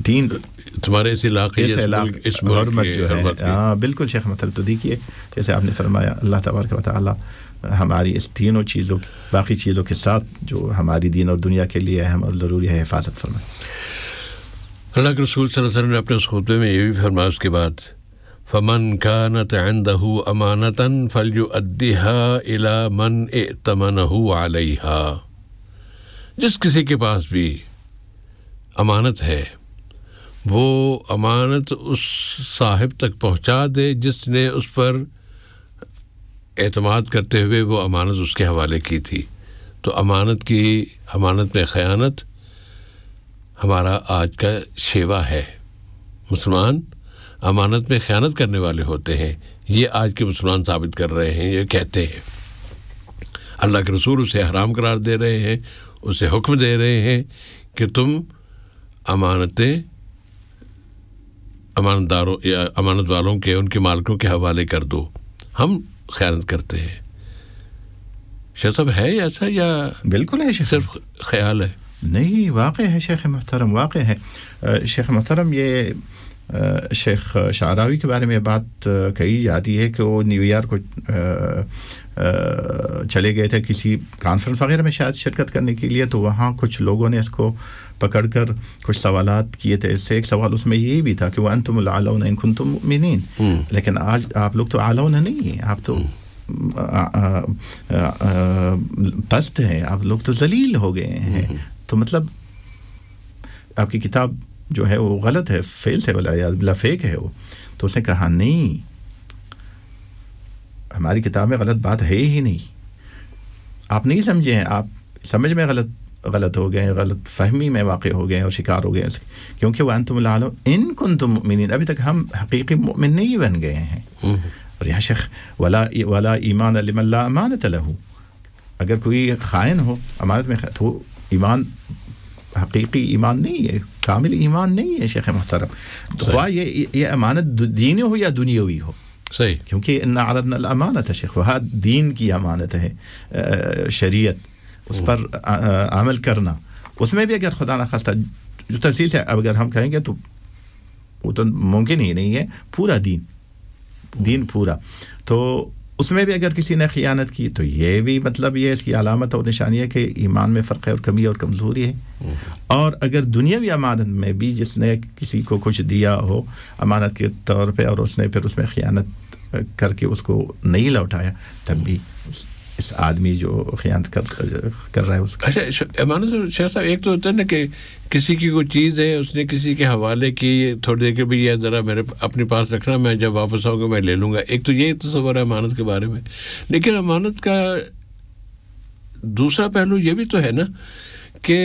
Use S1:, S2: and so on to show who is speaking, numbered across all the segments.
S1: دین
S2: تمہارے اس علاقے
S1: اس حرمت جو ہے ہاں بالکل شیخ مطلب تو دیکھیے جیسے آپ نے فرمایا اللہ تبارک و تعالی ہماری اس تینوں چیزوں باقی چیزوں کے ساتھ جو ہماری دین اور دنیا کے لیے اہم اور ضروری ہے حفاظت فرمائے.
S2: اللہ کے رسول صلی اللہ علیہ وسلم نے اپنے اس خطبے میں یہ بھی فرمایا اس کے بعد فمن كانت عنده امانة فليؤدها الى من ائتمنه عليها. جس کسی کے پاس بھی امانت ہے وہ امانت اس صاحب تک پہنچا دے جس نے اس پر اعتماد کرتے ہوئے وہ امانت اس کے حوالے کی تھی. تو امانت میں خیانت ہمارا آج کا شیوا ہے. مسلمان امانت میں خیانت کرنے والے ہوتے ہیں. یہ آج کے مسلمان ثابت کر رہے ہیں, یہ کہتے ہیں. اللہ کے رسول اسے حرام قرار دے رہے ہیں, اسے حکم دے رہے ہیں کہ تم امانتیں امانتداروں یا امانت والوں کے ان کے مالکوں کے حوالے کر دو. ہم خیانت کرتے ہیں. شیخ صاحب ہے ایسا یا
S1: بالکل ہے شیخ,
S2: صرف خیال ہے؟
S1: نہیں, واقع ہے شیخ محترم, واقع ہے شیخ محترم. یہ شیخ شعراوی کے بارے میں بات کہی جاتی ہے کہ وہ نیو یارک کو چلے گئے تھے کسی کانفرنس وغیرہ میں شاید شرکت کرنے کے لیے, تو وہاں کچھ لوگوں نے اس کو پکڑ کر کچھ سوالات کیے تھے. اس سے ایک سوال اس میں یہی بھی تھا کہ وَأَنْتُمُ الْأَعْلَوْنَ إِن كُنتُم مُؤْمِنِينَ. لیکن آج آپ لوگ تو اعلون نہیں ہیں, آپ تو پست ہیں, آپ لوگ تو ذلیل ہو گئے ہیں. تو مطلب آپ کی کتاب جو ہے وہ غلط ہے, فیل ہے, والعیاذ باللہ فیک ہے وہ. تو اس نے کہا نہیں, ہماری کتاب میں غلط بات ہے ہی نہیں, آپ نہیں سمجھے ہیں, آپ سمجھ میں غلط ہو گئے ہیں, غلط فہمی میں واقع ہو گئے ہیں اور شکار ہو گئے ہیں, کیونکہ وَأَنْتُمُ الْأَعْلَوْنَ إِن كُنتُم مُؤْمِنِينَ, ابھی تک ہم حقیقی مومن نہیں بن گئے ہیں. اور یہاں شیخ ولا ایمان لمن لا امانت له, اگر کوئی خائن ہو امانت میں تو ایمان حقیقی ایمان نہیں ہے, کامل ایمان نہیں ہے شیخ محترم. تو خواہ یہ امانت دینی ہو یا دنیاوی ہو,
S2: صحیح,
S1: کیونکہ ان عرضنا الامانت شیخ, وہ دین کی امانت ہے, شریعت اس پر عمل کرنا. اس میں بھی اگر خدا نخواستہ جو تفصیل سے اگر ہم کہیں گے تو وہ تو ممکن ہی نہیں ہے, پورا دین پورا. تو اس میں بھی اگر کسی نے خیانت کی تو یہ بھی مطلب یہ اس کی علامت اور نشانی ہے کہ ایمان میں فرق ہے اور کمی اور کمزوری ہے. اور اگر دنیاوی امانت میں بھی جس نے کسی کو کچھ دیا ہو امانت کے طور پہ اور اس نے پھر اس میں خیانت کر کے اس کو نہیں لوٹایا, تب بھی اس آدمی جو خیانت کر رہا ہے اس کا.
S2: اچھا امانت شیخ صاحب, ایک تو ہوتا ہے نا کہ کسی کی کوئی چیز ہے اس نے کسی کے حوالے کی, تھوڑی دیر کے بھی یہ ذرا میرے اپنے پاس رکھنا, میں جب واپس آؤں گا میں لے لوں گا. ایک تو یہ تصور ہے امانت کے بارے میں. لیکن امانت کا دوسرا پہلو یہ بھی تو ہے نا کہ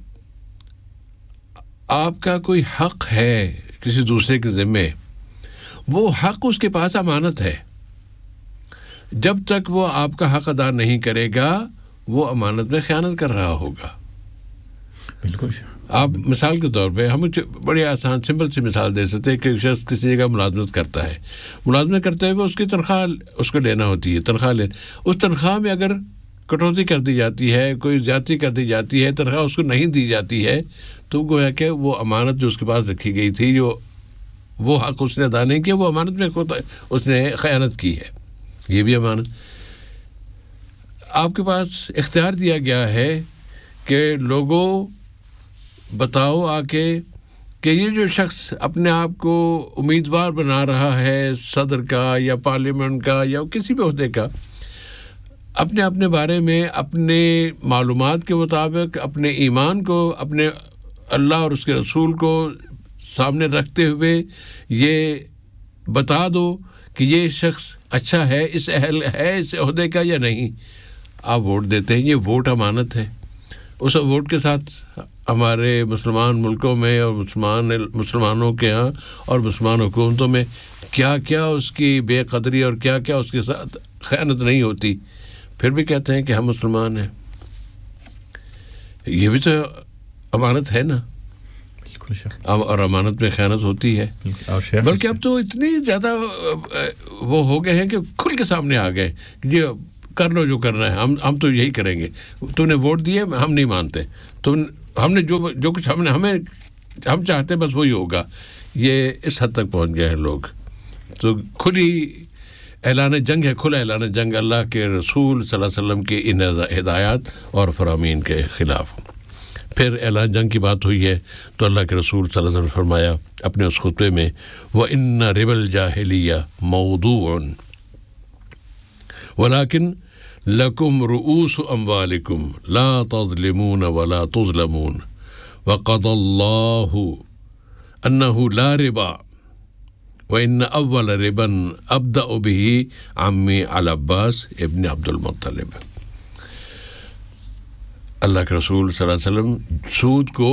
S2: آپ کا کوئی حق ہے کسی دوسرے کے ذمے, وہ حق اس کے پاس امانت ہے. جب تک وہ آپ کا حق ادا نہیں کرے گا وہ امانت میں خیانت کر رہا ہوگا.
S1: بالکل.
S2: آپ مثال کے طور پہ ہم بڑی آسان سمپل سی مثال دے سکتے ہیں کہ ایک شخص کسی جگہ ملازمت کرتا ہے, ملازمت کرتے ہوئے اس کی تنخواہ اس کو لینا ہوتی ہے, اس تنخواہ میں اگر کٹوتی کر دی جاتی ہے, کوئی زیادتی کر دی جاتی ہے, تنخواہ اس کو نہیں دی جاتی ہے, تو گویا کہ وہ امانت جو اس کے پاس رکھی گئی تھی, جو وہ حق اس نے ادا نہیں کیا, وہ امانت میں اس نے خیانت کی ہے. یہ بھی امانت. آپ کے پاس اختیار دیا گیا ہے کہ لوگوں بتاؤ آ کے کہ یہ جو شخص اپنے آپ کو امیدوار بنا رہا ہے صدر کا یا پارلیمنٹ کا یا کسی بھی عہدے کا, اپنے بارے میں اپنے معلومات کے مطابق اپنے ایمان کو, اپنے اللہ اور اس کے رسول کو سامنے رکھتے ہوئے یہ بتا دو کہ یہ شخص اچھا ہے, اس اہل ہے اس عہدے کا یا نہیں. آپ ووٹ دیتے ہیں, یہ ووٹ امانت ہے. اس ووٹ کے ساتھ ہمارے مسلمان ملکوں میں اور مسلمانوں کے ہاں اور مسلمان حکومتوں میں کیا کیا اس کی بے قدری اور کیا کیا اس کے ساتھ خیانت نہیں ہوتی, پھر بھی کہتے ہیں کہ ہم مسلمان ہیں. یہ بھی تو امانت ہے نا, اور امانت میں خیانت ہوتی ہے. بلکہ اب تو اتنی زیادہ وہ ہو گئے ہیں کہ کھل کے سامنے آ گئے کہ یہ کر لو جو کرنا ہے, ہم تو یہی کریں گے. تم نے ووٹ دیے, ہم نہیں مانتے. ہم نے جو کچھ ہمیں ہم چاہتے ہیں بس وہی ہوگا. یہ اس حد تک پہنچ گئے ہیں لوگ. تو کھلی اعلان جنگ ہے, کھلا اعلان جنگ اللہ کے رسول صلی اللہ علیہ وسلم کی ان ہدایات اور فرامین کے خلاف. پھر اعلان جنگ کی بات ہوئی ہے تو اللہ کے رسول صلی اللہ علیہ وسلم نے فرمایا اپنے اس خطبے میں, وَإِنَّ رِبَ الْجَاهِلِيَّةِ مَوْضُوعٌ وَلَكِنْ لَكُمْ رُؤُوسُ أَمْوَالِكُمْ لَا تَظْلِمُونَ وَلَا تُظْلَمُونَ وَقَضَى اللَّهُ أَنَّهُ لَا رِبَا وَإِنَّ أَوَّلَ رِبًا أَبْدَأُ بِهِ عَمِّي العباس ابن عبد المطلب. اللہ کے رسول صلی اللہ علیہ وسلم سود کو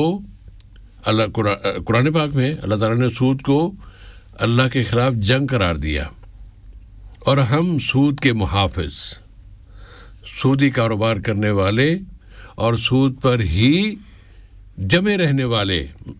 S2: قرآن پاک میں اللہ تعالیٰ نے سود کو اللہ کے خلاف جنگ قرار دیا, اور ہم سود کے محافظ, سودی کاروبار کرنے والے اور سود پر ہی جمے رہنے والے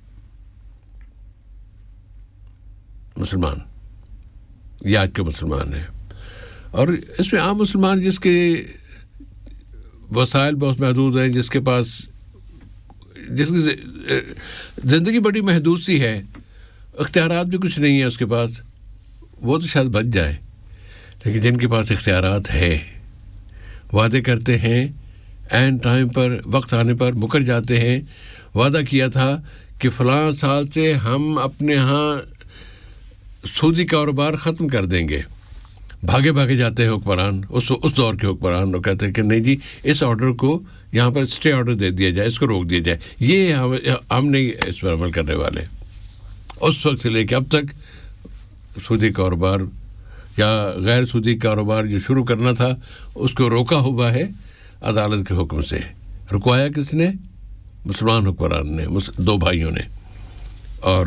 S2: مسلمان, یہ آج کے مسلمان ہیں. اور اس میں عام مسلمان جس کے وسائل بہت محدود ہیں, جس کے پاس جس کی زندگی بڑی محدود سی ہے, اختیارات بھی کچھ نہیں ہے اس کے پاس, وہ تو شاید بچ جائے. لیکن جن کے پاس اختیارات ہے, وعدے کرتے ہیں, عین ٹائم پر وقت آنے پر مکر جاتے ہیں. وعدہ کیا تھا کہ فلاں سال سے ہم اپنے ہاں سودی کاروبار ختم کر دیں گے. بھاگے بھاگے جاتے ہیں حکمران, اس دور کے حکمران, اور کہتے ہیں کہ نہیں جی اس آرڈر کو یہاں پر اسٹے آرڈر دے دیا جائے, اس کو روک دیا جائے. یہ ہم نہیں اس پر عمل کرنے والے. اس وقت سے لے کے اب تک سودی کاروبار یا غیر سودی کاروبار جو شروع کرنا تھا اس کو روکا ہوا ہے عدالت کے حکم سے. رکوایا کس نے؟ مسلمان حکمران نے, دو بھائیوں نے. اور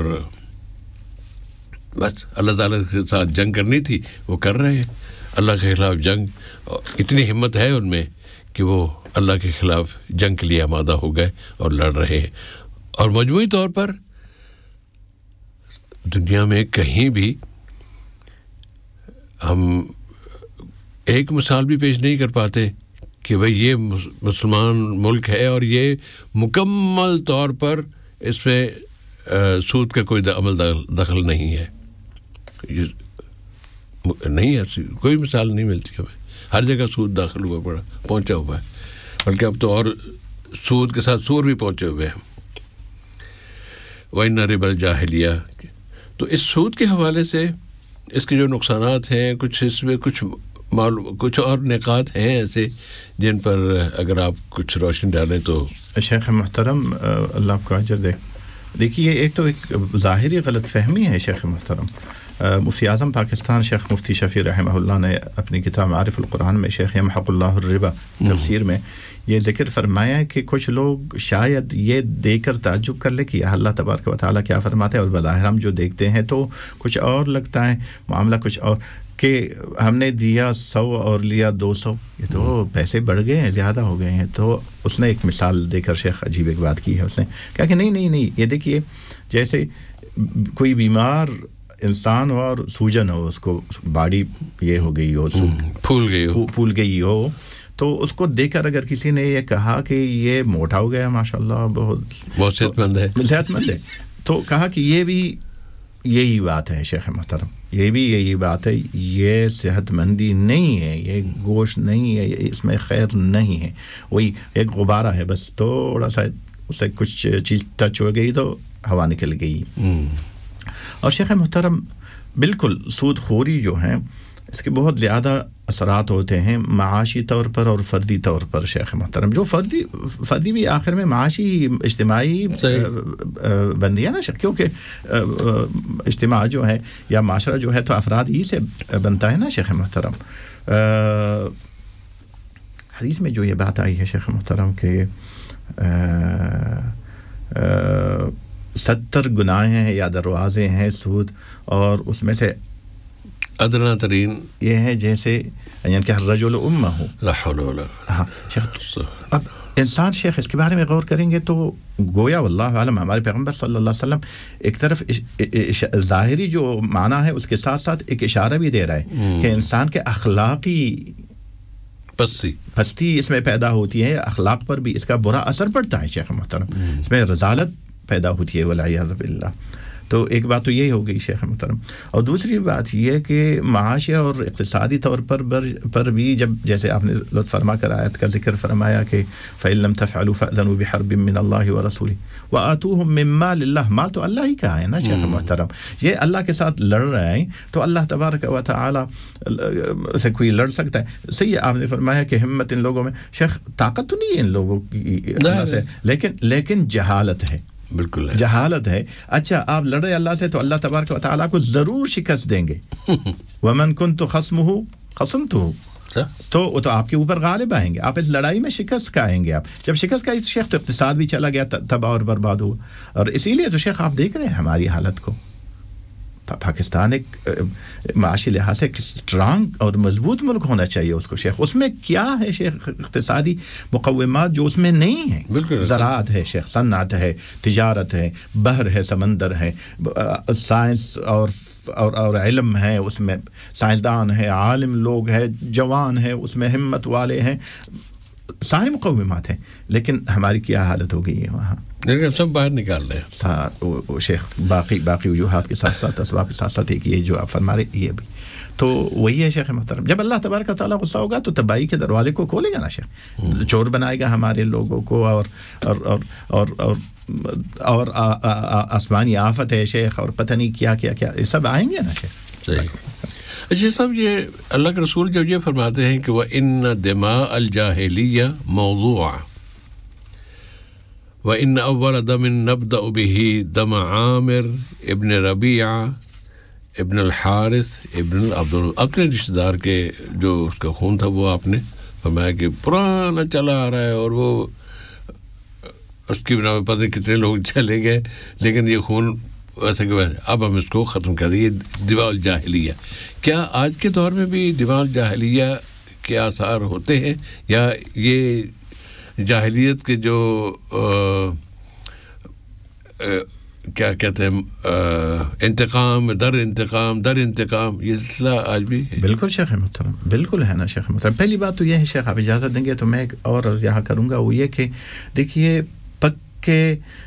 S2: بس اللہ تعالیٰ کے ساتھ جنگ کرنی تھی, وہ کر رہے ہیں اللہ کے خلاف جنگ. اتنی ہمت ہے ان میں کہ وہ اللہ کے خلاف جنگ کے لیے آمادہ ہو گئے اور لڑ رہے ہیں. اور مجموعی طور پر دنیا میں کہیں بھی ہم ایک مثال بھی پیش نہیں کر پاتے کہ بھئی یہ مسلمان ملک ہے اور یہ مکمل طور پر اس میں سود کا کوئی عمل دخل نہیں ہے. نہیں ہے, کوئی مثال نہیں ملتی ہمیں. ہر جگہ سود داخل ہوا پڑا, پہنچا ہوا ہے, بلکہ اب تو اور سود کے ساتھ سور بھی پہنچے ہوئے ہیں. وَإِنَّ رِبَ الْجَاهِلِيَّةِ. تو اس سود کے حوالے سے اس کے جو نقصانات ہیں, کچھ اس میں کچھ اور نکات ہیں ایسے جن پر اگر آپ کچھ روشنی ڈالیں تو.
S1: شیخ محترم اللہ آپ کو اجر دے. دیکھیے ایک تو ایک ظاہری غلط فہمی ہے شیخ محترم. مفتی اعظم پاکستان شیخ مفتی شفیع رحمہ اللہ نے اپنی کتاب معارف القرآن میں شیخ یمحق اللہ الربا تفسیر میں یہ ذکر فرمایا ہے کہ کچھ لوگ شاید یہ دیکھ کر تعجب کر لے کہ اللہ تبارک و تعالیٰ کیا فرماتے ہیں, اور بظاہر ہم جو دیکھتے ہیں تو کچھ اور لگتا ہے معاملہ کچھ اور, کہ ہم نے دیا 100 اور لیا 200, یہ تو پیسے بڑھ گئے ہیں, زیادہ ہو گئے ہیں. تو اس نے ایک مثال دے کر شیخ عجیب ایک بات کی ہے. اس نے کہا کہ نہیں یہ دیکھیے جیسے کوئی بیمار انسان ہو اور سوجن ہو, اس کو باڈی یہ ہو گئی ہو, پھول گئی ہو, تو اس کو دیکھ کر اگر کسی نے یہ کہا کہ یہ موٹا ہو گیا ماشاءاللہ بہت
S2: صحت مند ہے,
S1: تو کہا کہ یہ بھی یہی بات ہے شیخ محترم, یہ بھی یہی بات ہے, یہ صحت مندی نہیں ہے, یہ گوشت نہیں ہے, اس میں خیر نہیں ہے, وہی ایک غبارہ ہے, بس تھوڑا سا اسے کچھ چیز ٹچ ہو گئی تو ہوا نکل گئی. اور شیخ محترم بالکل سود خوری جو ہیں اس کے بہت زیادہ اثرات ہوتے ہیں معاشی طور پر اور فردی طور پر شیخ محترم. جو فردی بھی آخر میں معاشی اجتماعی بندی ہے نا, کیونکہ اجتماع جو ہے یا معاشرہ جو ہے تو افراد ہی سے بنتا ہے نا شیخ محترم. حدیث میں جو یہ بات آئی ہے شیخ محترم کہ 70 گناہیں ہیں یا دروازے ہیں سود, اور اس میں سے
S2: ادنا ترین
S1: یہ ہے جیسے یعنی کہ الرجل امہ.
S2: لا حول ولا
S1: ہاں شیخ, اب انسان شیخ اس کے بارے میں غور کریں گے تو گویا واللہ عالم ہمارے پیغمبر صلی اللہ علیہ وسلم ایک طرف ظاہری جو معنی ہے اس کے ساتھ ساتھ ایک اشارہ بھی دے رہا ہے کہ انسان کے اخلاقی پستی اس میں پیدا ہوتی ہے, اخلاق پر بھی اس کا برا اثر پڑتا ہے شیخ محترم. اس میں رذالت پیدا ہوتی ہے والعیاذ باللہ. تو ایک بات تو یہی ہو گئی شیخ محترم. اور دوسری بات یہ کہ معاشی اور اقتصادی طور پر بھی جب جیسے آپ نے لطف فرما کر آیت کا ذکر فرمایا کہ فَإِن لَمْ تَفْعَلُوا فَأْذَنُوا بِحَرْبٍ مِّنَ اللَّهِ وَرَسُولِهِ وَآتُوهُم مِّن مَّالِ اللَّهِ. مال تو اللہ ہی کا ہے نا شیخ محترم. یہ اللہ کے ساتھ لڑ رہے ہیں تو اللہ تبارک و تعالی سے کوئی لڑ سکتا ہے؟ صحیح آپ نے فرمایا کہ ہمت ان لوگوں میں. شیخ طاقت تو نہیں ہے ان لوگوں کی اللہ سے, لیکن جہالت ہے.
S2: بالکل
S1: جہالت ہے. اچھا آپ لڑے اللہ سے تو اللہ تبارک و تعالیٰ کو ضرور شکست دیں گے. ومن كنت خصمه خصمته, تو وہ تو آپ کے اوپر غالب آئیں گے. آپ اس لڑائی میں شکست کا آئیں گے. آپ جب شکست کا اس شیخ تو اقتصاد بھی چلا گیا, تباہ اور برباد ہوا. اور اسی لیے تو شیخ آپ دیکھ رہے ہیں ہماری حالت کو. پاکستان ایک معاشی لحاظ سے ایک اسٹرانگ اور مضبوط ملک ہونا چاہیے اس کو شیخ. اس میں کیا ہے شیخ اقتصادی مقومات جو اس میں نہیں ہیں؟ زراعت ہے شیخ, صنعت ہے, تجارت ہے, بحر ہے, سمندر ہے, سائنس اور علم ہے, اس میں سائنسدان ہے, عالم لوگ ہیں, جوان ہیں, اس میں ہمت والے ہیں, سارے مقومات ہیں. لیکن ہماری کیا حالت ہو گئی ہے وہاں؟
S2: لیکن سب باہر نکال رہے ہیں
S1: شیخ. باقی وجوہات کے ساتھ ساتھ اسباب کے ساتھ ساتھ ایک یہ جو آپ فرما رہے یہ بھی تو وہی ہے شیخ محترم. جب اللہ تبارک و تعالیٰ غصہ ہوگا تو تباہی کے دروازے کو کھولے گا نا شیخ. چور بنائے گا ہمارے لوگوں کو, اور آسمانی آفت ہے شیخ, اور پتہ نہیں کیا یہ سب آئیں گے نا شیخ.
S2: صحیح. اچھا صاحب, یہ اللہ کے رسول جب یہ فرماتے ہیں کہ وَإِنَّ دِمَاءَ الْجَاهِلِيَّةِ مَوْضُوعٌ وَإِنَّ أَوَّلَ دَمٍ نَبْدَأُ بِهِ دَمَ عامر ابن ربیعہ ابن الحارث ابن العبد. اپنے رشتہ دار کے جو اس کا خون تھا وہ آپ نے فرمایا کہ پرانا چلا آ رہا ہے, اور وہ اس کی بنا پتہ نہیں کتنے لوگ چلے گئے, لیکن یہ خون ویسے کہ ویسے اب ہم اس کو ختم کر دیں. یہ دماء الجاہلیہ. کیا آج کے دور میں بھی دماء الجاہلیہ کے آثار ہوتے ہیں, یا یہ جاہلیت کے جو کیا کہتے ہیں انتقام در انتقام یہ سلسلہ آج بھی ہے؟
S1: بالکل شیخ محترم, بالکل ہے نا شیخ محترم. پہلی بات تو یہ ہے شیخ, آپ اجازت دیں گے تو میں ایک اور عرض یہاں کروں گا, وہ یہ کہ دیکھیے پکے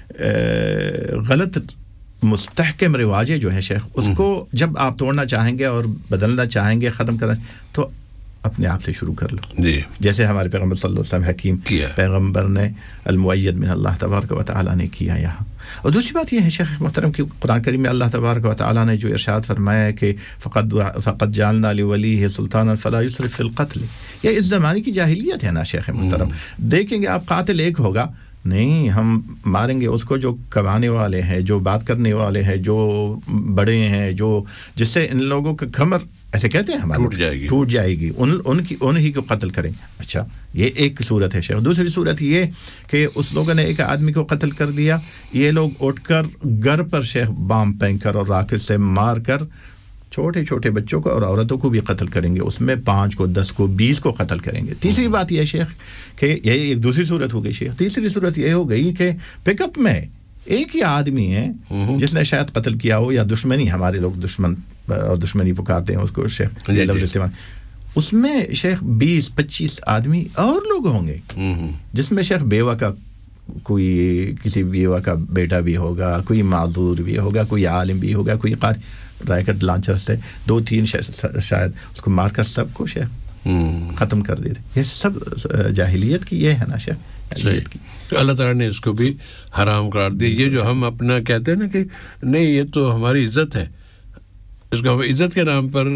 S1: غلط مستحکم رواجیں جو ہیں شیخ, اس کو جب آپ توڑنا چاہیں گے اور بدلنا چاہیں گے, ختم کرنا, تو اپنے آپ سے شروع کر لو.
S2: جی.
S1: جیسے ہمارے پیغمبر صلی اللہ علیہ وسلم حکیم پیغمبر نے المؤید من اللہ تبارک و تعالی نے کیا یہاں. اور دوسری بات یہ ہے شیخ محترم کہ قرآن کریم میں اللہ تبارک و تعالی نے جو ارشاد فرمایا ہے کہ فقد جعلنا لولیہ سلطانا فلا یسرف فی القتل, یہ اس زمانے کی جاہلیت ہے نا شیخ محترم. دیکھیں گے آپ قاتل ایک ہوگا, نہیں ہم ماریں گے اس کو جو کمانے والے ہیں, جو بات کرنے والے ہیں, جو بڑے ہیں, جو جس سے ان لوگوں کا کمر ایسے کہتے ہیں ہمارے ٹوٹ جائے گی, ان ہی کو قتل کریں. اچھا یہ ایک صورت ہے شیخ. دوسری صورت یہ کہ اس لوگوں نے ایک آدمی کو قتل کر دیا, یہ لوگ اٹھ کر گھر پر شیخ بام پھینک کر اور راکٹ سے مار کر چھوٹے چھوٹے بچوں کو اور عورتوں کو بھی قتل کریں گے. اس میں 5 کو 10 کو 20 کو قتل کریں گے. تیسری بات یہ شیخ کہ یہ ایک دوسری صورت ہو گئی شیخ. تیسری صورت یہ ہو گئی کہ پک اپ میں ایک ہی آدمی ہے جس نے شاید قتل کیا ہو, یا دشمنی, ہمارے لوگ دشمن اور دشمنی پکارتے ہیں اس کو شیخ, یہ لفظ استعمال, اس میں شیخ 20-25 آدمی اور لوگ ہوں گے, جس میں شیخ بیوہ کا کوئی کسی بیوہ کا بیٹا بھی ہوگا, کوئی معذور بھی ہوگا, کوئی عالم بھی ہوگا, کوئی قاری, رائکٹ لانچر سے 2-3 شاید اس کو مار کر سب کو شیخ ختم کر دیتے. یہ سب جاہلیت کی یہ ہے نا شیخ.
S2: اللہ تعالیٰ نے اس کو بھی حرام قرار دیا. یہ جو ہم اپنا کہتے ہیں نا کہ نہیں یہ تو ہماری عزت ہے, اس کو ہم عزت کے نام پر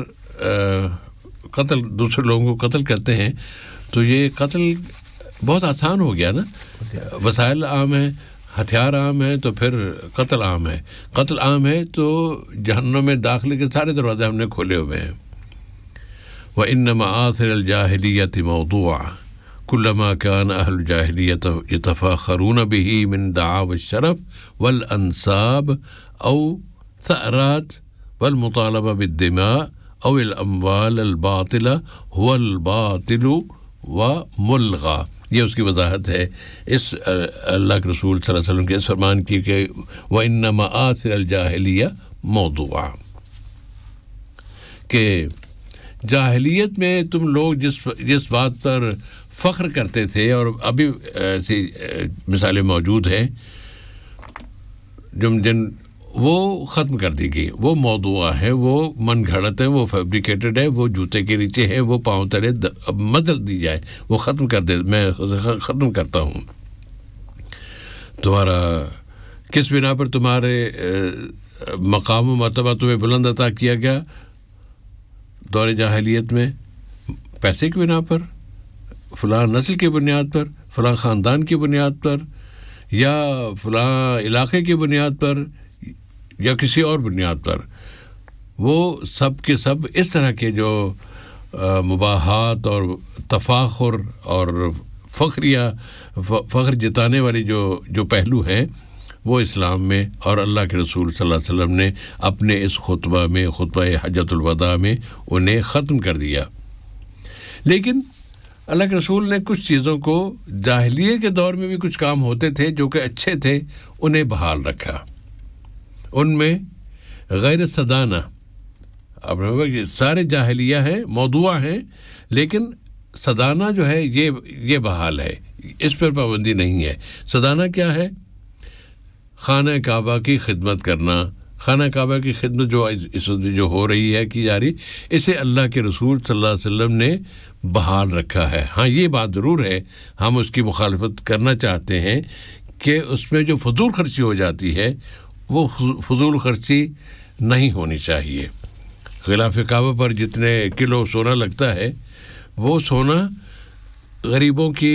S2: قتل, دوسرے لوگوں کو قتل کرتے ہیں, تو یہ قتل بہت آسان ہو گیا نا. وسائل عام ہیں, ہتھیار عام ہیں, تو پھر قتل عام ہے. قتل عام ہے تو جہنم میں داخلے کے سارے دروازے ہم نے کھولے ہوئے ہیں. وَإِنَّ مَآثِرَ الْجَاهِلِيَّةِ مَوْضُوعًا كُلَّمَا كَانَ أَهْلُ الْجَاهِلِيَّةِ يَتَفَاخَرُونَ بِهِ مِنْ دَعَاوِى الشَّرَفِ وَالْأَنْسَابِ أَوْ ثَأْرَاتِ والمطالبہ بالدماء او الاموال الباطلہ هو الباطل وملغى. یہ اس کی وضاحت ہے اس اللہ کے رسول صلی اللہ علیہ وسلم کے اس فرمان کی کہ وَإِنَّ مَآثِرَ الْجَاهِلِيَّةِ مَوْضُوعًا, کہ جاہلیت میں تم لوگ جس بات پر فخر کرتے تھے, اور ابھی ایسی مثالیں موجود ہیں, جن وہ ختم کر دی گئی، وہ موضوع ہے، وہ من گھڑت ہے، وہ فیبریکیٹڈ ہے، وہ جوتے کے نیچے ہے، وہ پاؤں تلے اب مدد دی جائے، وہ ختم کر دے، میں ختم کرتا ہوں۔ تمہارا کس بنا پر تمہارے مقام و مرتبہ تمہیں بلند عطا کیا گیا دور جاہلیت میں؟ پیسے کی بنا پر، فلاں نسل کی بنیاد پر، فلاں خاندان کی بنیاد پر، یا فلاں علاقے کی بنیاد پر، یا کسی اور بنیاد پر۔ وہ سب کے سب اس طرح کے جو مباحات اور تفاخر اور فخر جتانے والی جو پہلو ہیں، وہ اسلام میں اور اللہ کے رسول صلی اللہ علیہ وسلم نے اپنے اس خطبہ حجۃ الوداع میں انہیں ختم کر دیا۔ لیکن اللہ کے رسول نے کچھ چیزوں کو، جاہلیت کے دور میں بھی کچھ کام ہوتے تھے جو کہ اچھے تھے، انہیں بحال رکھا۔ ان میں غیر صدانہ، اب سارے جاہلیہ ہیں، موضوع ہیں، لیکن صدانہ جو ہے یہ بحال ہے، اس پر پابندی نہیں ہے۔ صدانہ کیا ہے؟ خانہ کعبہ کی خدمت کرنا، خانہ کعبہ کی خدمت جو ہو رہی ہے، کی جا رہی، اسے اللہ کے رسول صلی اللہ علیہ وسلم نے بحال رکھا ہے۔ ہاں، یہ بات ضرور ہے، ہم اس کی مخالفت کرنا چاہتے ہیں کہ اس میں جو فضول خرچی ہو جاتی ہے، وہ فضول خرچی نہیں ہونی چاہیے۔ غلاف کعبہ پر جتنے کلو سونا لگتا ہے، وہ سونا غریبوں کی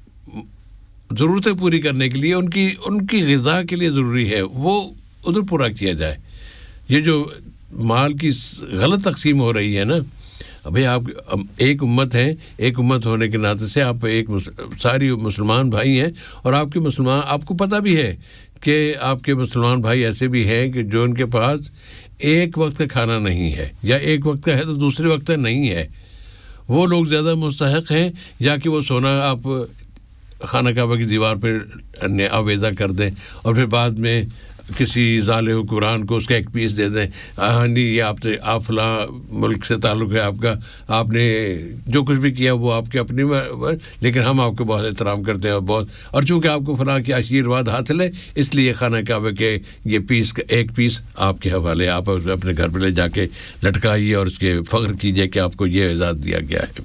S2: ضرورتیں پوری کرنے کے لیے، ان کی غذا کے لیے ضروری ہے، وہ ادھر پورا کیا جائے۔ یہ جو مال کی غلط تقسیم ہو رہی ہے نا، ابھی آپ ایک امت ہیں، ایک امت ہونے کے ناطے سے آپ ایک ساری مسلمان بھائی ہیں، اور آپ کو پتہ بھی ہے کہ آپ کے مسلمان بھائی ایسے بھی ہیں کہ جو ان کے پاس ایک وقت کھانا نہیں ہے، یا ایک وقت ہے تو دوسرے وقت نہیں ہے۔ وہ لوگ زیادہ مستحق ہیں یا کہ وہ سونا آپ خانہ کعبہ کی دیوار پہ آویزہ کر دیں اور پھر بعد میں کسی ظالم حکمران کو اس کا ایک پیس دے دیں، ہاں نہیں، یہ آپ فلاں ملک سے تعلق ہے آپ کا، آپ نے جو کچھ بھی کیا وہ آپ کے اپنے، لیکن ہم آپ کو بہت احترام کرتے ہیں اور چونکہ آپ کو فلاں کی آشیرواد حاصل ہے، اس لیے خانہ کعبہ کے یہ ایک پیس آپ کے حوالے، آپ اپنے گھر پہ لے جا کے لٹکائیے اور اس کے فخر کیجیے کہ آپ کو یہ اعزاز دیا گیا ہے۔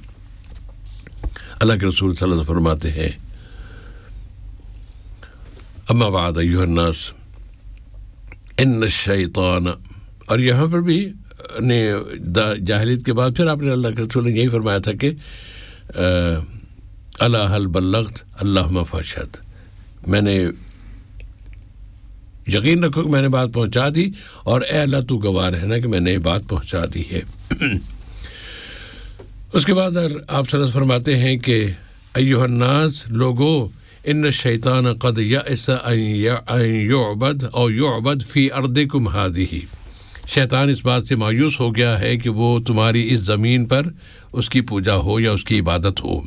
S2: اللہ کے رسول صلی اللہ علیہ وسلم فرماتے ہیں، اما بعد ایھا الناس ان الشیطان، اور یہاں پر بھی جاہلیت کے بعد پھر آپ نے اللہ کے رسول نے یہی فرمایا تھا کہ الا هل بلغت اللہم فاشہد، میں نے یقین رکھو کہ میں نے بات پہنچا دی، اور اے اللہ تو گواہ رہنا کہ میں نے یہ بات پہنچا دی ہے۔ اس کے بعد آپ صلی اللہ علیہ وسلم فرماتے ہیں کہ ایھا الناس، لوگو، ان الشیطان قد یئس ان یعبد او یعبد فی ارضکم ہذہ، شیطان اس بات سے مایوس ہو گیا ہے کہ وہ تمہاری اس زمین پر اس کی پوجا ہو یا اس کی عبادت ہو۔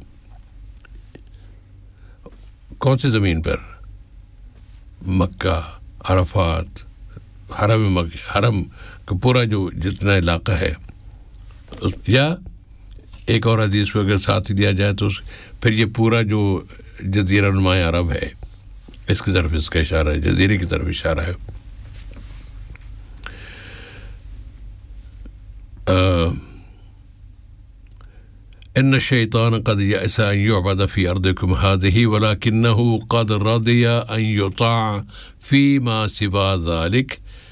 S2: کون سی زمین پر؟ مکہ، عرفات، حرم کا پورا جو جتنا علاقہ ہے، یا ایک اور حدیث کو اگر ساتھ ہی دیا جائے تو پھر یہ پورا جو جزیرہ نماں عرب ہے، اس کی طرف اس کا اشارہ ہے، جزیرے کی طرف اشارہ ہے۔ ان الشیطان قد یئس ان یعبد فی ارضکم ہذہ ولکنہ قد رضی ان یطاع فیما سوا ذلک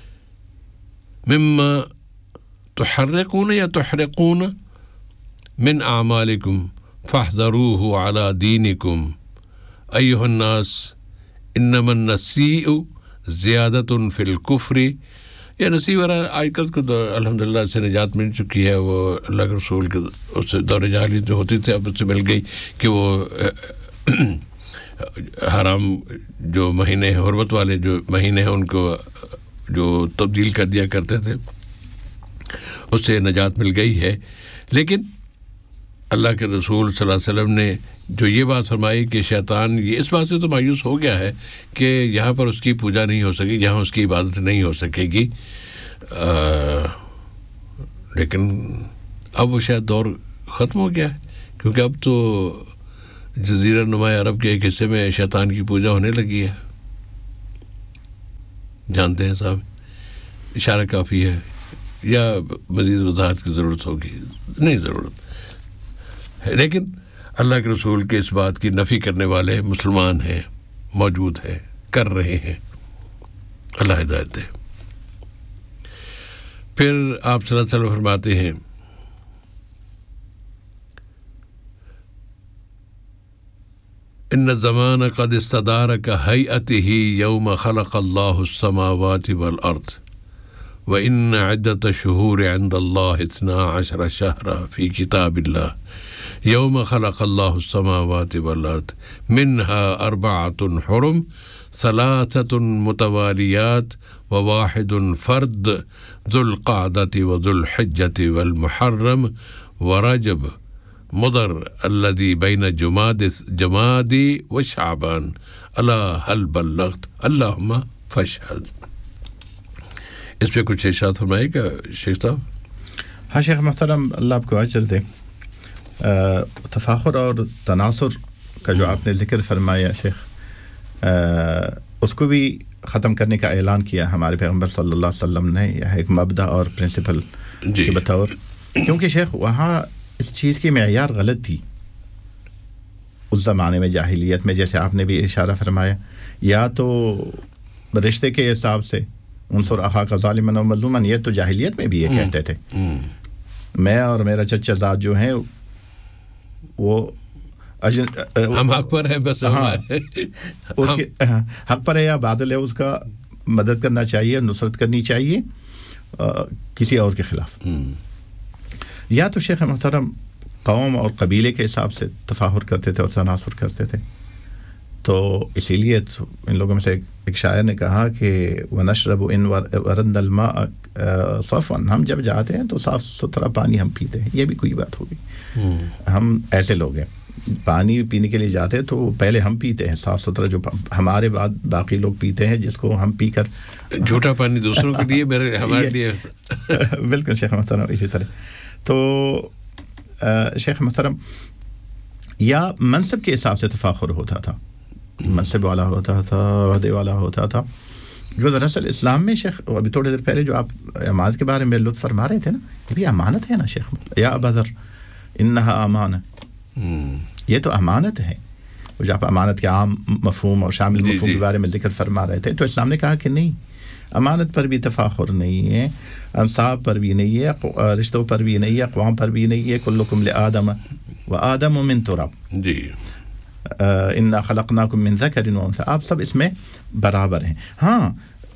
S2: مما تحرقون یا تحرقون من اعمالکم فاحذروہ علی دینکم ایھا الناس انما النسیء زیادۃ فی الکفر۔ یہ نسیء وغیرہ آج کل کو الحمدللہ سے نجات مل چکی ہے، وہ اللہ کے رسول کے اس دور جاہلیت جو ہوتی تھی اب اس سے مل گئی کہ وہ حرام جو مہینے حرمت والے جو مہینے ہیں ان کو جو تبدیل کر دیا کرتے تھے، اس سے نجات مل گئی ہے۔ لیکن اللہ کے رسول صلی اللہ علیہ وسلم نے جو یہ بات فرمائی کہ شیطان یہ اس بات سے تو مایوس ہو گیا ہے کہ یہاں پر اس کی پوجا نہیں ہو سکے، یہاں اس کی عبادت نہیں ہو سکے گی، لیکن اب وہ شاید دور ختم ہو گیا ہے، کیونکہ اب تو جزیرہ نماں عرب کے ایک حصے میں شیطان کی پوجا ہونے لگی ہے۔ جانتے ہیں صاحب؟ اشارہ کافی ہے یا مزید وضاحت کی ضرورت ہوگی؟ نہیں ضرورت ہے، لیکن اللہ کے رسول کے اس بات کی نفی کرنے والے مسلمان ہیں، موجود ہیں، کر رہے ہیں. اللہ ہدایت دے. پھر آپ صلی اللہ علیہ وسلم فرماتے ہیں ان الزمان قد استدار كهيئته يوم خلق الله السماوات والارض وان عدة الشهور عند الله 12 شهرا في كتاب الله يوم خلق الله السماوات والارض منها 4 حرم 3 متواليات وواحد فرد ذو القعدة وذو الحجة والمحرم ورجب مضر الذي بين جمادي وشعبان الا هل بلغت اللهم فاشهد. اس پہ کچھ ارشاد فرمائے گا شیخ صاحب؟
S1: ہاں شیخ محترم، اللہ آپ کو اجر دے. تفاخر اور تناصر کا جو آپ نے ذکر فرمایا شیخ، اس کو بھی ختم کرنے کا اعلان کیا ہمارے پیغمبر صلی اللہ علیہ وسلم نے، یہ ایک مبدا اور پرنسپل کے بطور، کیونکہ شیخ وہاں اس چیز کی معیار غلط تھی اس زمانے میں، جاہلیت میں، جیسے آپ نے بھی اشارہ فرمایا، یا تو رشتے کے حساب سے انصر اخاک ظالما و مظلوما، یہ تو جاہلیت میں بھی یہ کہتے تھے. میں اور میرا چچا زاد جو ہیں وہ
S2: ہم حق پر ہیں، بس
S1: اس کے حق پر ہے یا بادل ہے، اس کا مدد کرنا چاہیے، نصرت کرنی چاہیے کسی اور کے خلاف. یا تو شیخ محترم قوم اور قبیلے کے حساب سے تفاخر کرتے تھے اور تناصر کرتے تھے. تو اسی لیے ان لوگوں میں سے ایک شاعر نے کہا کہ وَنَشْرَبُ إِنْ وَرَدْنَا الْمَاءَ صَفْوًا، ہم جب جاتے ہیں تو صاف ستھرا پانی ہم پیتے ہیں. یہ بھی کوئی بات ہوگی؟ ہم ایسے لوگ ہیں، پانی پینے کے لیے جاتے ہیں تو پہلے ہم پیتے ہیں صاف ستھرا، جو ہمارے بعد باقی لوگ پیتے ہیں، جس کو ہم پی کر
S2: جھوٹا پانی دوسروں کے لیے، میرے ہمارے لیے.
S1: بالکل شیخ محترم اسی طرح. تو شیخ محترم یا منصب کے حساب سے تفاخر ہوتا تھا، منصب والا ہوتا تھا، عہدے والا ہوتا تھا، جو دراصل اسلام میں شیخ ابھی تھوڑی دیر پہلے جو آپ امانت کے بارے میں لطف فرما رہے تھے نا، یہ بھی امانت ہے نا شیخ. یا ابا ذر انہا امانہ، یہ تو امانت ہے. جو آپ امانت کے عام مفہوم اور شامل مفہوم کے بارے میں ذکر فرما رہے تھے، تو اسلام نے کہا کہ نہیں، امانت پر بھی تفاخر نہیں ہے، انصاب پر بھی نہیں ہے، رشتوں پر بھی نہیں ہے، اقوام پر بھی نہیں ہے. کلکم لآدم وآدم من تراب،
S2: جی
S1: انا خلقناکم من ذکر و انثی، آپ سب اس میں برابر ہیں. ہاں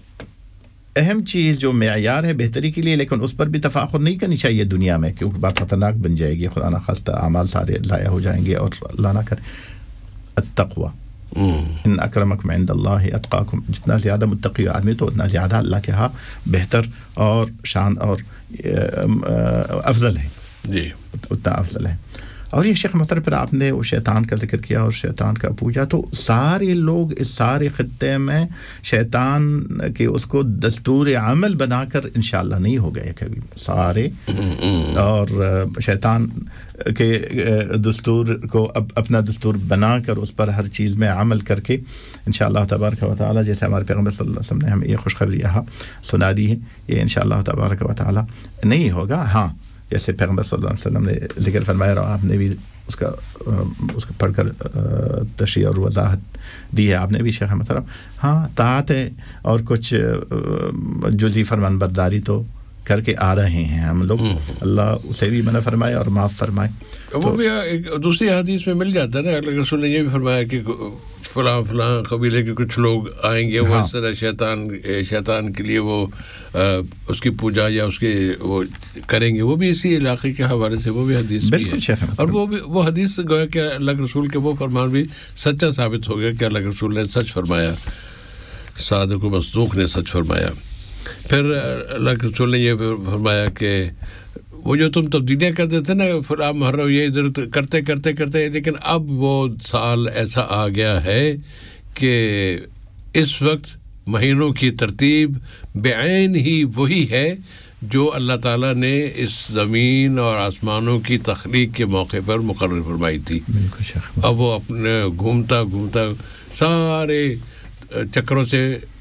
S1: اہم چیز جو معیار ہے بہتری کے لیے، لیکن اس پر بھی تفاخر نہیں کرنی چاہیے دنیا میں، کیونکہ بات خطرناک بن جائے گی، خدا نہ خواستہ اعمال سارے ضائع ہو جائیں گے. اور اللہ نہ کرے، التقوی ان اکرمکم عند اللہ اتقاکم، جتنا زیادہ متقی آدمی تو اتنا زیادہ اللہ کے ہاں بہتر اور شان اور افضل ہے،
S2: جی
S1: اتنا افضل ہے. اور یہ شیخ محترم پھر آپ نے وہ شیطان کا ذکر کیا اور شیطان کا پوجا، تو سارے لوگ اس سارے خطے میں شیطان کے اس کو دستور عمل بنا کر انشاءاللہ نہیں ہو گئے کبھی سارے، اور شیطان کے دستور کو اب اپنا دستور بنا کر اس پر ہر چیز میں عمل کر کے انشاءاللہ تبارک و تعالی، جیسے ہمارے پیغمبر صلی اللہ علیہ وسلم نے ہمیں یہ خوشخبری یہاں سنا دی ہے، یہ انشاءاللہ تبارک و تعالی نہیں ہوگا. ہاں جیسے پیغمبر صلی اللہ علیہ وسلم نے ذکر فرمایا اور آپ نے بھی اس کا پڑھ کر تشریح اور وضاحت دی ہے، آپ نے بھی شیخ محترم. ہاں طاعت ہے اور کچھ جزئی فرمان برداری تو کر کے آ رہے ہیں ہم لوگ، اللہ اسے بھی منع فرمائے اور معاف فرمائے.
S2: وہ بھی ایک دوسری حدیث میں مل جاتا ہے نا، اللہ رسول نے یہ بھی فرمایا کہ فلاں فلاں قبیلے کے کچھ لوگ آئیں گے، وہ اس طرح شیطان کے لیے وہ اس کی پوجا یا اس کے وہ کریں گے، وہ بھی اسی علاقے کے حوالے سے وہ بھی حدیث بھی ہے. اور وہ حدیث گویا کہ اللہ کے رسول کے وہ فرمان بھی سچا ثابت ہو گیا کہ اللہ کے رسول نے سچ فرمایا، صادق و مصدوق نے سچ فرمایا. پھر اللہ کے رسول نے یہ فرمایا کہ وہ جو تم تبدیلیاں کرتے تھے نا، فلاں محرم یہ ادھر کرتے، لیکن اب وہ سال ایسا آ گیا ہے کہ اس وقت مہینوں کی ترتیب بعین ہی وہی ہے جو اللہ تعالیٰ نے اس زمین اور آسمانوں کی تخلیق کے موقع پر مقرر فرمائی تھی. اب وہ اپنے گھومتا سارے چکروں سے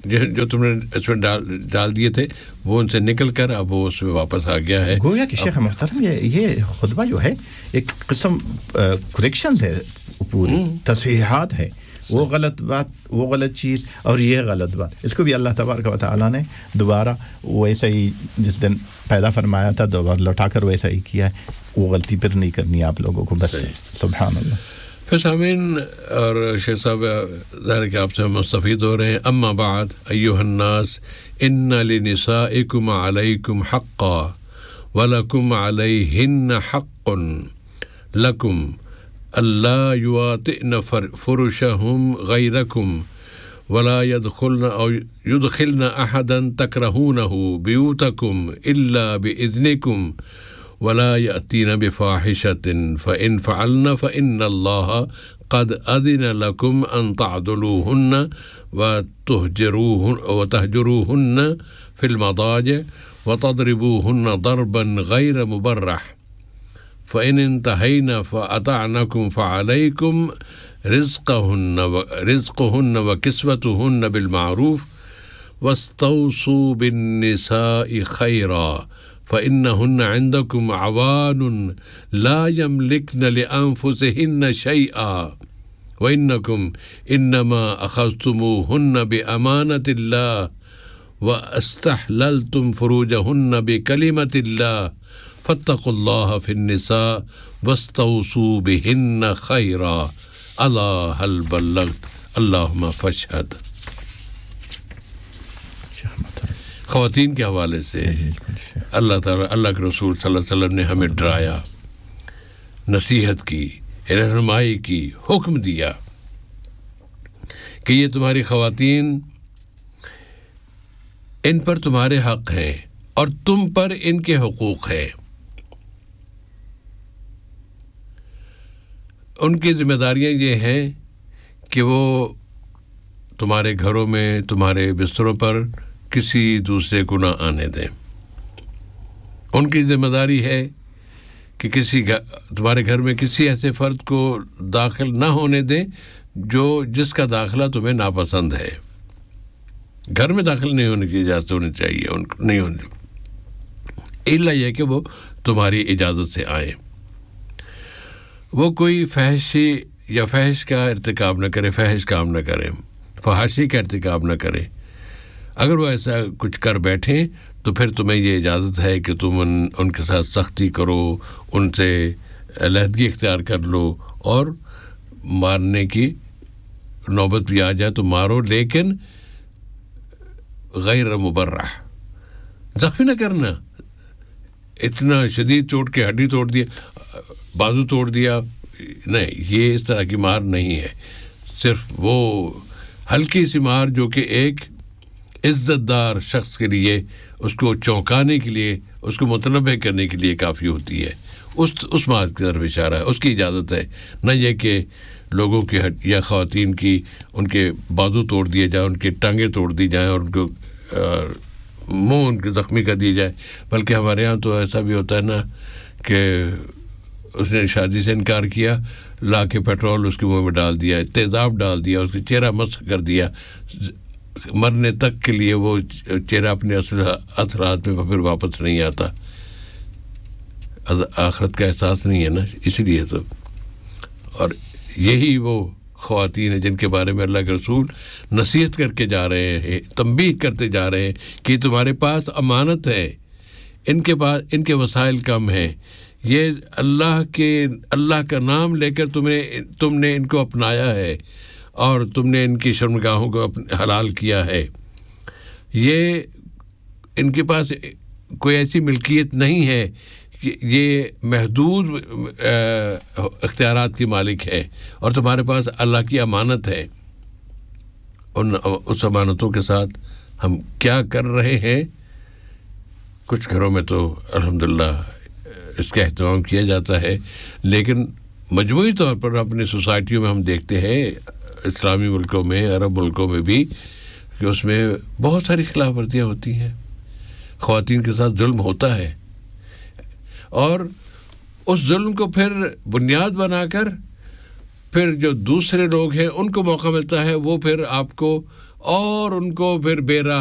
S2: جو تم نے اس میں ڈال دیے تھے وہ ان سے نکل کر اب وہ اس میں واپس آ گیا ہے.
S1: گویا کہ شیخ محترم یہ خطبہ جو ہے ایک قسم کریکشنز ہے, پوری تصحیحات ہے, وہ غلط بات, وہ غلط چیز اور یہ غلط بات, اس کو بھی اللہ تبارک و تعالیٰ نے دوبارہ ویسا ہی جس دن پیدا فرمایا تھا دوبارہ لوٹا کر ویسا ہی کیا ہے. وہ غلطی پھر نہیں کرنی آپ لوگوں کو, بس. سبحان اللہ.
S2: پھر سامعین اور شیخ صاحب ظاہر کہ آپ سے مستفید ہو رہے ہیں. اما بعد ایھا الناس ان لنسائکم علیکم حقا ولکم علیہن حق لکم اللہ یواطئن فرشہم غیرکم ولا يدخلن احدا تکرہونہ بیوتکم الا باذنکم ولا يأتين بفاحشة فإن فعلن فإن الله قد أذن لكم أن تعضلوهن وتهجروهن في المضاجع وتضربوهن ضربا غير مبرح فإن انتهين فأطعنكم فعليكم رزقهن وكسوتهن بالمعروف واستوصوا بالنساء خيرا فإنهن عندكم عوان لا يملكن لأنفسهن شيئا وإنكم إنما أخذتموهن بأمانة الله واستحللتم فروجهن بكلمة الله فاتقوا الله في النساء واستوصوا بهن خيرا ألا هل بلغت اللهم فاشهد. خواتین کے حوالے سے اللہ تعالیٰ, اللہ کے رسول صلی اللہ علیہ وسلم نے ہمیں ڈرایا, نصیحت کی, رہنمائی کی, حکم دیا کہ یہ تمہاری خواتین, ان پر تمہارے حق ہیں اور تم پر ان کے حقوق ہیں. ان کی ذمہ داریاں یہ ہیں کہ وہ تمہارے گھروں میں, تمہارے بستروں پر کسی دوسرے کو نہ آنے دیں. ان کی ذمہ داری ہے کہ تمہارے گھر میں کسی ایسے فرد کو داخل نہ ہونے دیں جس کا داخلہ تمہیں ناپسند ہے. گھر میں داخل نہیں ہونے کی اجازت ہونی چاہیے, نہیں ہونی, الا یہ کہ وہ تمہاری اجازت سے آئیں. وہ کوئی فحشی یا فحش کا ارتکاب نہ کرے, فحش کام نہ کریں, فحاشی کا ارتکاب نہ کریں. اگر وہ ایسا کچھ کر بیٹھیں تو پھر تمہیں یہ اجازت ہے کہ تم ان کے ساتھ سختی کرو, ان سے علیحدگی اختیار کر لو, اور مارنے کی نوبت بھی آ جائے تو مارو, لیکن غیر مبرح, زخمی نہ کرنا. اتنا شدید چوٹ کے ہڈی توڑ دیا, بازو توڑ دیا, نہیں, یہ اس طرح کی مار نہیں ہے. صرف وہ ہلکی سی مار جو کہ ایک عزت دار شخص کے لیے, اس کو چونکانے کے لیے, اس کو متنبہ کرنے کے لیے کافی ہوتی ہے. اس بات کی طرف اشارہ ہے, اس کی اجازت ہے, نہ یہ کہ لوگوں کی یا خواتین کی ان کے بازو توڑ دیے جائیں, ان کی ٹانگیں توڑ دی جائیں اور ان کو منہ ان کے زخمی کر دی جائے. بلکہ ہمارے ہاں تو ایسا بھی ہوتا ہے نا کہ اس نے شادی سے انکار کیا, لا کے پیٹرول اس کے منہ میں ڈال دیا, تیزاب ڈال دیا, اس کا چہرہ مسخ کر دیا, مرنے تک کے لیے وہ چہرہ اپنے اثرات میں پھر واپس نہیں آتا. آخرت کا احساس نہیں ہے نا, اس لیے تو. اور یہی وہ خواتین ہیں جن کے بارے میں اللہ کے رسول نصیحت کر کے جا رہے ہیں, تنبیہ کرتے جا رہے ہیں کہ تمہارے پاس امانت ہے, ان کے وسائل کم ہیں, یہ اللہ کا نام لے کر تم نے ان کو اپنایا ہے اور تم نے ان کی شرمگاہوں کو حلال کیا ہے. یہ ان کے پاس کوئی ایسی ملکیت نہیں ہے کہ یہ محدود اختیارات کی مالک ہے, اور تمہارے پاس اللہ کی امانت ہے. اس امانتوں کے ساتھ ہم کیا کر رہے ہیں؟ کچھ گھروں میں تو الحمدللہ اس کا اہتمام کیا جاتا ہے, لیکن مجموعی طور پر اپنی سوسائٹیوں میں ہم دیکھتے ہیں, اسلامی ملکوں میں, عرب ملکوں میں بھی, کہ اس میں بہت ساری خلاف ورزیاں ہوتی ہیں, خواتین کے ساتھ ظلم ہوتا ہے, اور اس ظلم کو پھر بنیاد بنا کر پھر جو دوسرے لوگ ہیں ان کو موقع ملتا ہے, وہ پھر آپ کو اور ان کو پھر